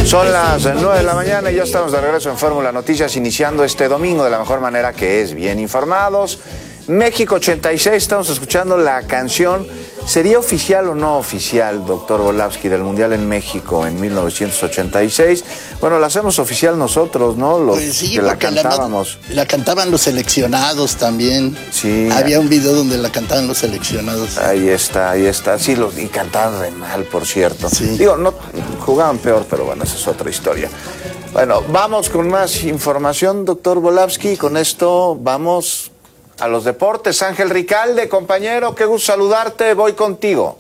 Son las 9 de la mañana y ya estamos de regreso en Fórmula Noticias, iniciando este domingo de la mejor manera, que es bien informados. México 86, estamos escuchando la canción. ¿Sería oficial o no oficial, doctor Volávsky, del Mundial en México en 1986? Bueno, la hacemos oficial nosotros, ¿no? Los pues sí, que la cantábamos. La cantaban los seleccionados también. Sí. Había un video donde la cantaban los seleccionados. Ahí está. Sí, y cantaban re mal, por cierto. Sí. Digo, no jugaban peor, pero bueno, esa es otra historia. Bueno, vamos con más información, doctor Volávsky. Con esto vamos a los deportes. Ángel Ricalde, compañero, qué gusto saludarte, voy contigo.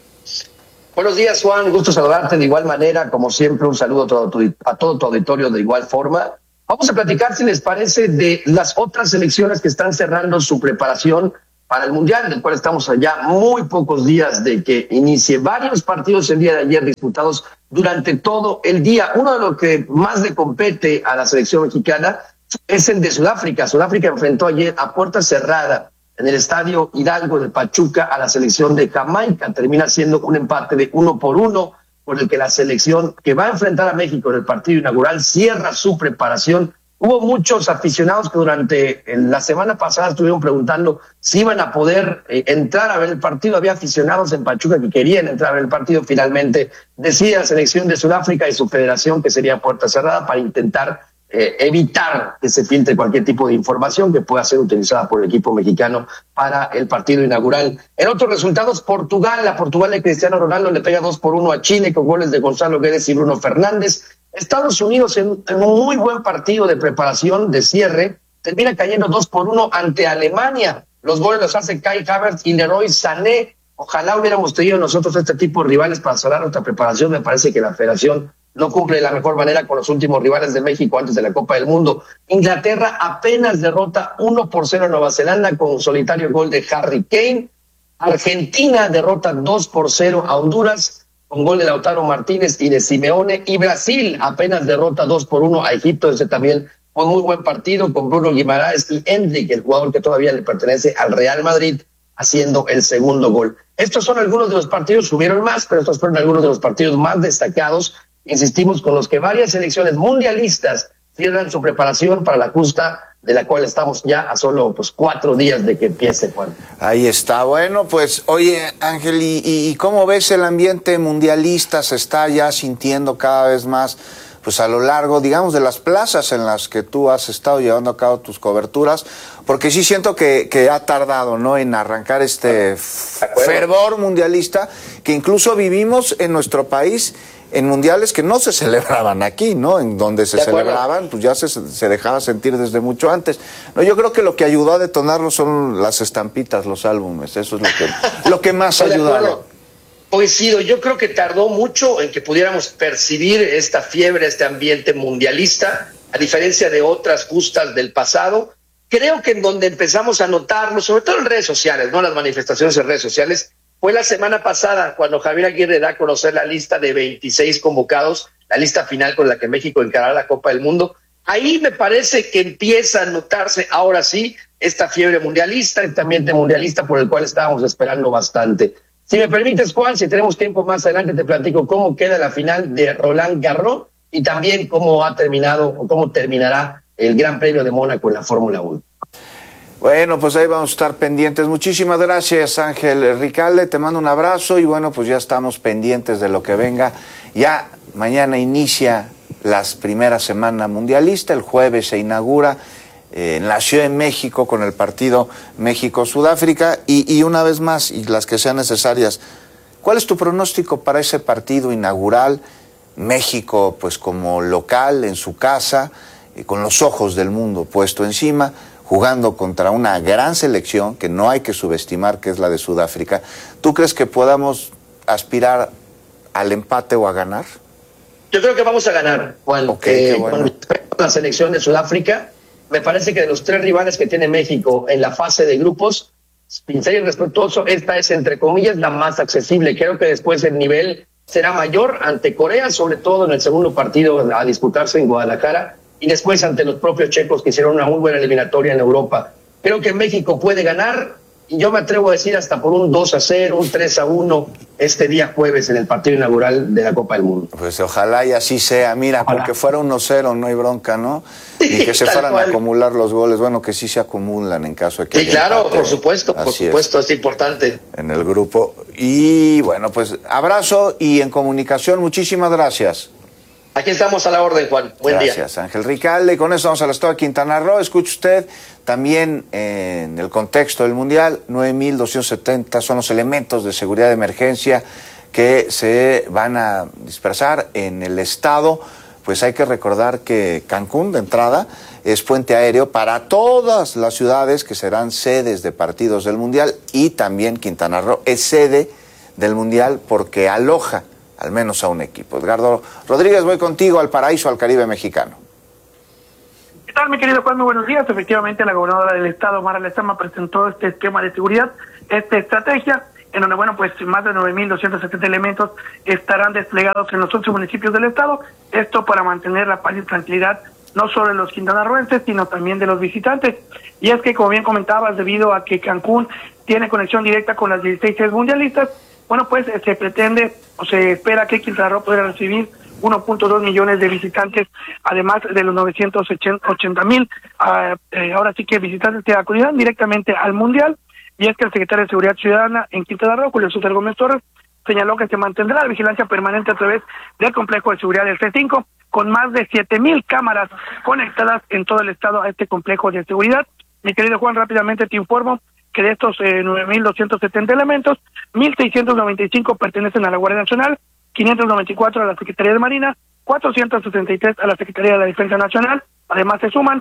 Buenos días, Juan, gusto saludarte de igual manera, como siempre, un saludo a todo tu auditorio de igual forma. Vamos a platicar, si les parece, de las otras selecciones que están cerrando su preparación para el Mundial, del cual estamos allá muy pocos días de que inicie. Varios partidos el día de ayer disputados durante todo el día. Uno de los que más le compete a la selección mexicana es el de Sudáfrica. Sudáfrica enfrentó ayer a puerta cerrada en el Estadio Hidalgo de Pachuca a la selección de Jamaica. Termina siendo un empate de 1-1, por el que la selección que va a enfrentar a México en el partido inaugural cierra su preparación. Hubo muchos aficionados que durante la semana pasada estuvieron preguntando si iban a poder entrar a ver el partido. Había aficionados en Pachuca que querían entrar a ver el partido. Finalmente decide la selección de Sudáfrica y su federación que sería puerta cerrada para intentar evitar que se filtre cualquier tipo de información que pueda ser utilizada por el equipo mexicano para el partido inaugural. En otros resultados, la Portugal de Cristiano Ronaldo le pega 2-1 a Chile con goles de Gonzalo Guedes y Bruno Fernández. Estados Unidos en un muy buen partido de preparación, de cierre, termina cayendo 2-1 ante Alemania. Los goles los hace Kai Havertz y Leroy Sané. Ojalá hubiéramos tenido nosotros este tipo de rivales para cerrar nuestra preparación. Me parece que la federación no cumple de la mejor manera con los últimos rivales de México antes de la Copa del Mundo. Inglaterra apenas derrota 1-0 a Nueva Zelanda con un solitario gol de Harry Kane. Argentina derrota 2-0 a Honduras con gol de Lautaro Martínez y de Simeone. Y Brasil apenas derrota 2-1 a Egipto. Ese también fue un muy buen partido con Bruno Guimaraes y Endrick, el jugador que todavía le pertenece al Real Madrid, haciendo el segundo gol. Estos son algunos de los partidos, subieron más, pero estos fueron algunos de los partidos más destacados, insistimos, con los que varias selecciones mundialistas cierran su preparación para la justa, de la cual estamos ya a solo 4 días de que empiece, Juan. Ahí está. Bueno, pues, oye, Ángel, ¿y cómo ves el ambiente mundialista? Se está ya sintiendo cada vez más, pues, a lo largo, digamos, de las plazas en las que tú has estado llevando a cabo tus coberturas, porque sí siento que ha tardado, ¿no?, en arrancar este fervor mundialista que incluso vivimos en nuestro país en mundiales que no se celebraban aquí, ¿no? En donde se celebraban, pues ya se dejaba sentir desde mucho antes. No, yo creo que lo que ayudó a detonarlo son las estampitas, los álbumes. Eso es lo que más ha ayudado. Coincido, yo creo que tardó mucho en que pudiéramos percibir esta fiebre, este ambiente mundialista, a diferencia de otras justas del pasado. Creo que en donde empezamos a notarlo, sobre todo en redes sociales, ¿no? Las manifestaciones en redes sociales, fue la semana pasada cuando Javier Aguirre da a conocer la lista de 26 convocados, la lista final con la que México encarará la Copa del Mundo. Ahí me parece que empieza a notarse ahora sí esta fiebre mundialista, este ambiente mundialista por el cual estábamos esperando bastante. Si me permites, Juan, si tenemos tiempo más adelante te platico cómo queda la final de Roland Garros y también cómo ha terminado o cómo terminará el Gran Premio de Mónaco en la Fórmula 1. Bueno, pues ahí vamos a estar pendientes. Muchísimas gracias, Ángel Ricalde. Te mando un abrazo y bueno, pues ya estamos pendientes de lo que venga. Ya mañana inicia la primera semana mundialista. El jueves se inaugura en la Ciudad de México con el partido México-Sudáfrica. Y una vez más, y las que sean necesarias, ¿cuál es tu pronóstico para ese partido inaugural? México, pues como local, en su casa, con los ojos del mundo puesto encima, jugando contra una gran selección que no hay que subestimar, que es la de Sudáfrica. ¿Tú crees que podamos aspirar al empate o a ganar? Yo creo que vamos a ganar, Juan. Okay, bueno. Con respecto a la selección de Sudáfrica, me parece que de los 3 rivales que tiene México en la fase de grupos, sincero y respetuoso, esta es, entre comillas, la más accesible. Creo que después el nivel será mayor ante Corea, sobre todo en el segundo partido a disputarse en Guadalajara, y después ante los propios checos que hicieron una muy buena eliminatoria en Europa. Creo que México puede ganar y yo me atrevo a decir hasta por un 2-0, un 3-1 este día jueves en el partido inaugural de la Copa del Mundo. Pues ojalá y así sea, mira, Ojalá. porque fuera 1-0 no hay bronca, ¿no? Y que se Tal fueran cual. a acumular los goles, bueno, que sí se acumulan en caso de que Sí, haya claro, empate. por supuesto, es importante. En el grupo. Y bueno, pues abrazo y en comunicación, muchísimas gracias. Aquí estamos a la orden, Juan. Buen día. Gracias, Ángel Ricalde. Y con eso vamos al estado de Quintana Roo. Escuche usted, también en el contexto del Mundial, 9.270 son los elementos de seguridad de emergencia que se van a dispersar en el estado. Pues hay que recordar que Cancún, de entrada, es puente aéreo para todas las ciudades que serán sedes de partidos del Mundial, y también Quintana Roo es sede del Mundial porque aloja al menos a un equipo. Edgardo Rodríguez, voy contigo al paraíso, al Caribe mexicano. ¿Qué tal, mi querido Juan? Muy buenos días. Efectivamente, la gobernadora del estado, Mara Lezama, presentó este esquema de seguridad, esta estrategia, en donde, bueno, pues más de 9.270 elementos estarán desplegados en los 11 municipios del estado. Esto para mantener la paz y tranquilidad no solo de los quintanarroenses, sino también de los visitantes. Y es que, como bien comentabas, debido a que Cancún tiene conexión directa con las 16 sedes mundialistas, bueno, pues se pretende o se espera que Quintana Roo pueda recibir 1.2 millones de visitantes, además de los 980,000, ahora sí que visitantes que acudirán directamente al Mundial. Y es que el secretario de Seguridad Ciudadana en Quintana Roo, Julio César Gómez Torres, señaló que se mantendrá la vigilancia permanente a través del complejo de seguridad del C5, con más de 7,000 cámaras conectadas en todo el estado a este complejo de seguridad. Mi querido Juan, rápidamente te informo que de estos 9.270 elementos, 1.695 pertenecen a la Guardia Nacional, 594 a la Secretaría de Marina, 463 a la Secretaría de la Defensa Nacional. Además se suman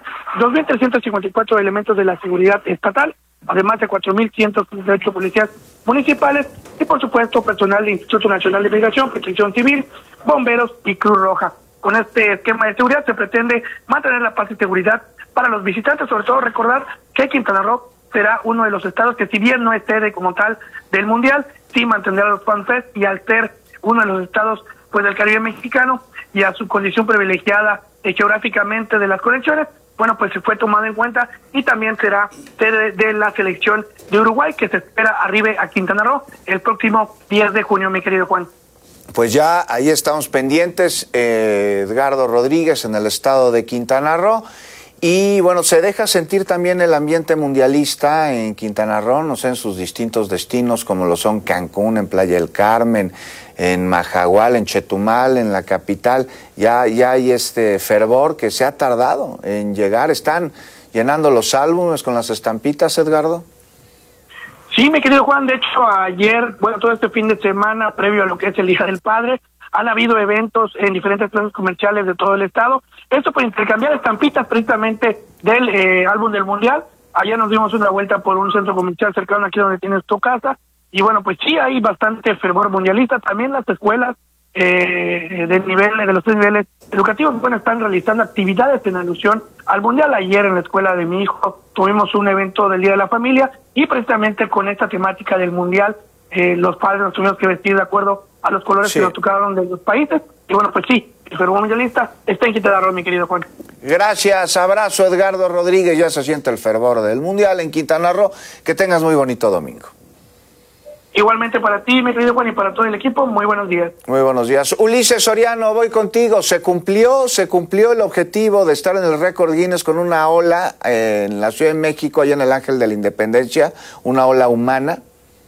2.354 elementos de la seguridad estatal, además de 4.138 policías municipales y, por supuesto, personal del Instituto Nacional de Migración, Protección Civil, bomberos y Cruz Roja. Con este esquema de seguridad se pretende mantener la paz y seguridad para los visitantes, sobre todo recordar que Quintana Roo será uno de los estados que, si bien no es sede como tal del Mundial, sí mantendrá los FanFest, y al ser uno de los estados pues del Caribe mexicano y a su condición privilegiada geográficamente de las conexiones, bueno, pues se fue tomado en cuenta, y también será sede de la selección de Uruguay, que se espera arribe a Quintana Roo el próximo 10 de junio, mi querido Juan. Pues ya ahí estamos pendientes, Edgardo Rodríguez, en el estado de Quintana Roo. Y bueno, se deja sentir también el ambiente mundialista en Quintana Roo, no sé, en sus distintos destinos, como lo son Cancún, en Playa del Carmen, en Majahual, en Chetumal, en la capital. Ya hay este fervor que se ha tardado en llegar. ¿Están llenando los álbumes con las estampitas, Edgardo? Sí, mi querido Juan, de hecho ayer, bueno, todo este fin de semana, previo a lo que es el Día del Padre, han habido eventos en diferentes plazas comerciales de todo el estado. Esto para intercambiar estampitas precisamente del álbum del Mundial. Ayer nos dimos una vuelta por un centro comercial cercano aquí donde tienes tu casa. Y bueno, pues sí, hay bastante fervor mundialista. También las escuelas de los 3 niveles educativos, bueno, están realizando actividades en alusión al Mundial. Ayer en la escuela de mi hijo tuvimos un evento del Día de la Familia, y precisamente con esta temática del Mundial, los padres nos tuvimos que vestir de acuerdo a los colores que nos tocaron de los países. Y bueno, pues sí, el fervor mundialista está en Quintana Roo, mi querido Juan. Gracias, abrazo, Edgardo Rodríguez. Ya se siente el fervor del Mundial en Quintana Roo. Que tengas muy bonito domingo. Igualmente para ti, mi querido Juan, y para todo el equipo, muy buenos días. Muy buenos días. Ulises Soriano, voy contigo. Se cumplió el objetivo de estar en el récord Guinness con una ola en la Ciudad de México, allá en el Ángel de la Independencia, una ola humana.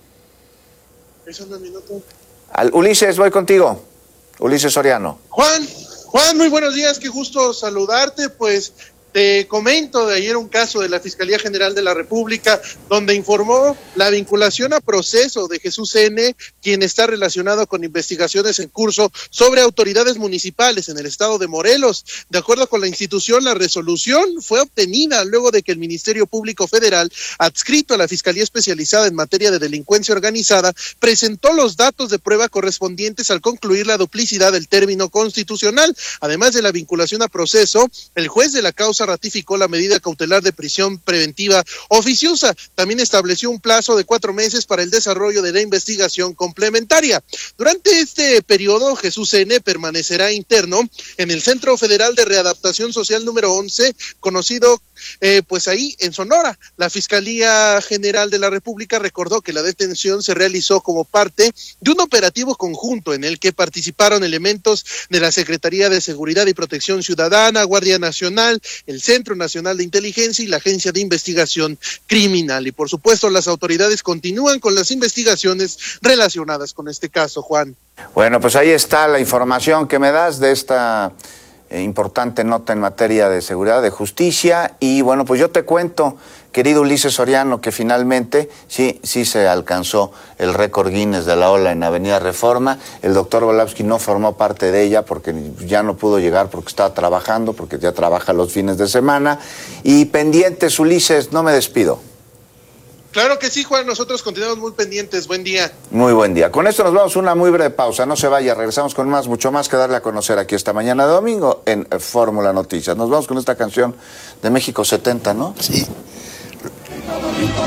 Ulises, voy contigo. Ulises Soriano. Juan, muy buenos días, qué gusto saludarte. Pues te comento de ayer un caso de la Fiscalía General de la República, donde informó la vinculación a proceso de Jesús N., quien está relacionado con investigaciones en curso sobre autoridades municipales en el estado de Morelos. De acuerdo con la institución, la resolución fue obtenida luego de que el Ministerio Público Federal, adscrito a la Fiscalía Especializada en Materia de Delincuencia Organizada, presentó los datos de prueba correspondientes al concluir la duplicidad del término constitucional. Además de la vinculación a proceso, el juez de la causa ratificó la medida cautelar de prisión preventiva oficiosa. También estableció un plazo de 4 meses para el desarrollo de la investigación complementaria. Durante este periodo, Jesús N. permanecerá interno en el Centro Federal de Readaptación Social número 11, conocido pues ahí en Sonora. La Fiscalía General de la República recordó que la detención se realizó como parte de un operativo conjunto en el que participaron elementos de la Secretaría de Seguridad y Protección Ciudadana, Guardia Nacional, el Centro Nacional de Inteligencia y la Agencia de Investigación Criminal. Y por supuesto, las autoridades continúan con las investigaciones relacionadas con este caso, Juan. Bueno, pues ahí está la información que me das de esta importante nota en materia de seguridad, de justicia. Y bueno, pues yo te cuento, querido Ulises Soriano, que finalmente sí se alcanzó el récord Guinness de la ola en Avenida Reforma. El doctor Volapsky no formó parte de ella porque ya no pudo llegar porque estaba trabajando, porque ya trabaja los fines de semana. Y pendientes, Ulises, no me despido. Claro que sí, Juan, nosotros continuamos muy pendientes. Buen día. Muy buen día. Con esto nos vamos a una muy breve pausa. No se vaya, regresamos con mucho más que darle a conocer aquí esta mañana de domingo en Fórmula Noticias. Nos vamos con esta canción de México 70, ¿no? Sí.